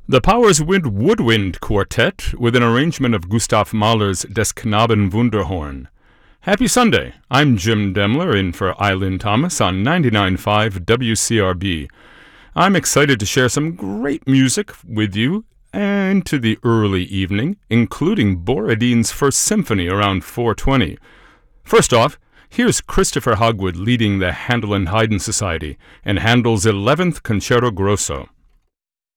The Powers Woodwind Quartet with an arrangement of Gustav Mahler's Des Knaben Wunderhorn. Happy Sunday. I'm Jim Demler in for Eileen Thomas on 99.5 WCRB. I'm excited to share some great music with you into the early evening, including Borodin's First Symphony around 4:20. First off, here's Christopher Hogwood leading the Handel and Haydn Society and Handel's 11th Concerto Grosso.